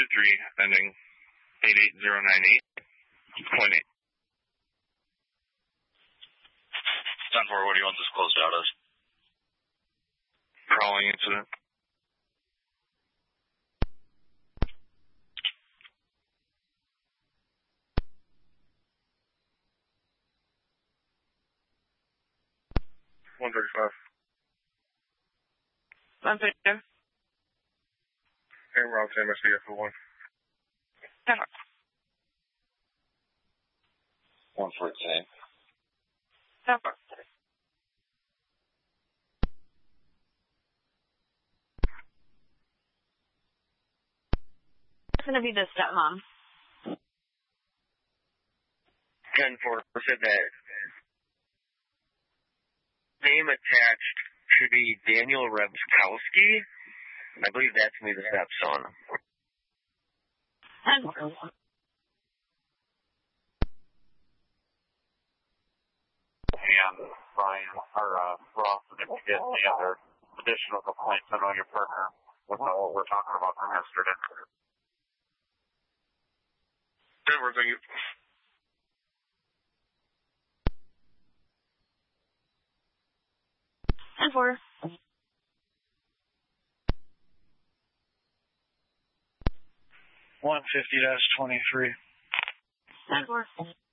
ending 88098.8. 10-4, what do you want this closed out as? Crawling incident. $135. 132. And Rob Sam SDF for 1. 10-4. 114. 10-4. It's going to be the stepmom. 10-4 said that name attached should be Daniel Rebskowski. I believe that's me, the stepson. 10-4. And Brian, or Ross, if you get any other additional complaints, I know your partner would know what we're talking about from yesterday. Thank you. 10-4. 150-23. 10-4.